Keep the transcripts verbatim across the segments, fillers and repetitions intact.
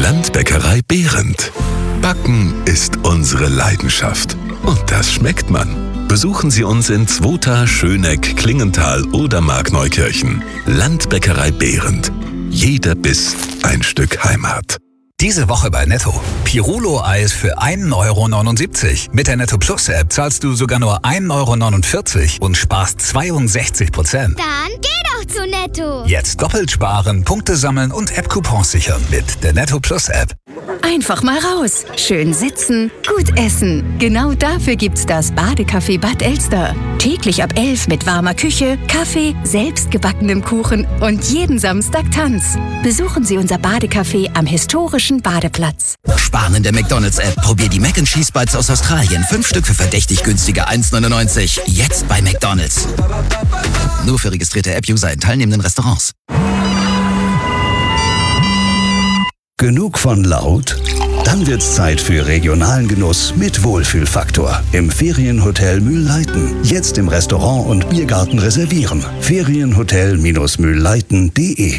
Landbäckerei Behrendt. Backen ist unsere Leidenschaft. Und das schmeckt man. Besuchen Sie uns in Zwota, Schöneck, Klingenthal oder Markneukirchen. Landbäckerei Behrendt. Jeder Biss ein Stück Heimat. Diese Woche bei Netto. Pirulo-Eis für ein Euro neunundsiebzig. Mit der Netto Plus App zahlst du sogar nur ein Euro neunundvierzig und sparst zweiundsechzig Prozent. Dann geh doch zu Netto. Jetzt doppelt sparen, Punkte sammeln und App-Coupons sichern mit der Netto Plus App. Einfach mal raus. Schön sitzen, gut essen. Genau dafür gibt's das Badecafé Bad Elster. Täglich ab elf mit warmer Küche, Kaffee, selbstgebackenem Kuchen und jeden Samstag Tanz. Besuchen Sie unser Badecafé am historischen Badeplatz. Sparen in der McDonald's-App. Probier die Mac and Cheese Bites aus Australien. Fünf Stück für verdächtig günstige eins neunundneunzig. Jetzt bei McDonald's. Nur für registrierte App-User in teilnehmenden Restaurants. Genug von laut? Dann wird's Zeit für regionalen Genuss mit Wohlfühlfaktor. Im Ferienhotel Mühlleiten. Jetzt im Restaurant und Biergarten reservieren. Ferienhotel Mühlleiten punkt de.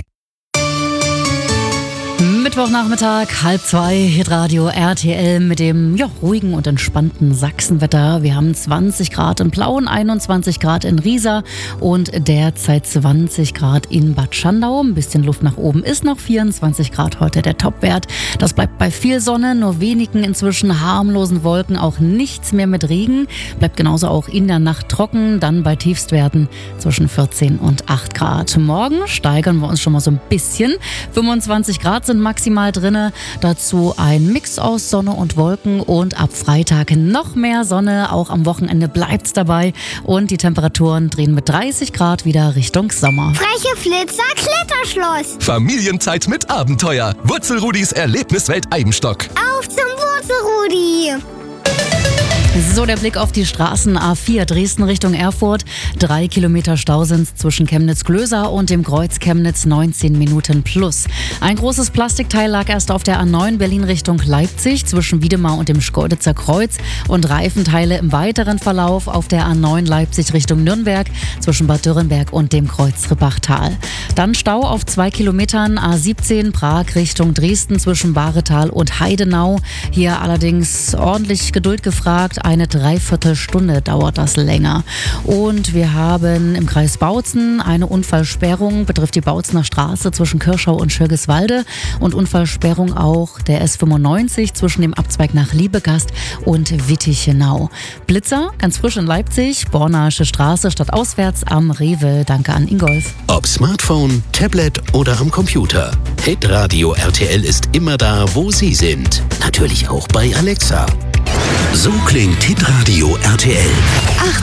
Mittwochnachmittag, halb zwei, Hitradio R T L mit dem ja, ruhigen und entspannten Sachsenwetter. Wir haben zwanzig Grad in Plauen, einundzwanzig Grad in Riesa und derzeit zwanzig Grad in Bad Schandau. Ein bisschen Luft nach oben ist noch, vierundzwanzig Grad heute der Topwert. Das bleibt bei viel Sonne, nur wenigen inzwischen harmlosen Wolken, auch nichts mehr mit Regen. Bleibt genauso auch in der Nacht trocken, dann bei Tiefstwerten zwischen vierzehn und acht Grad. Morgen steigern wir uns schon mal so ein bisschen. fünfundzwanzig Grad sind maximal drinne. Dazu ein Mix aus Sonne und Wolken und ab Freitag noch mehr Sonne. Auch am Wochenende bleibt's dabei und die Temperaturen drehen mit dreißig Grad wieder Richtung Sommer. Freche Flitzer, Kletterschloss. Familienzeit mit Abenteuer. Wurzelrudis Erlebniswelt Eibenstock. Auf zum Wurzelrudi. So, der Blick auf die Straßen A vier Dresden Richtung Erfurt. Drei Kilometer Stau sind zwischen Chemnitz-Glöser und dem Kreuz Chemnitz, neunzehn Minuten plus. Ein großes Plastikteil lag erst auf der A neun Berlin Richtung Leipzig zwischen Wiedemar und dem Schkeuditzer Kreuz und Reifenteile im weiteren Verlauf auf der A neun Leipzig Richtung Nürnberg zwischen Bad Dürrenberg und dem Kreuz Ribbachtal. Dann Stau auf zwei Kilometern A siebzehn Prag Richtung Dresden zwischen Bahretal und Heidenau. Hier allerdings ordentlich Geduld gefragt. Eine Dreiviertelstunde dauert das länger. Und wir haben im Kreis Bautzen eine Unfallsperrung, betrifft die Bautzener Straße zwischen Kirschau und Schirgiswalde und Unfallsperrung auch der S fünfundneunzig zwischen dem Abzweig nach Liebegast und Wittichenau. Blitzer, ganz frisch in Leipzig, Bornasche Straße stadtauswärts am Rewe. Danke an Ingolf. Ob Smartphone, Tablet oder am Computer. Hitradio R T L ist immer da, wo Sie sind. Natürlich auch bei Alexa. So klingt Hitradio R T L.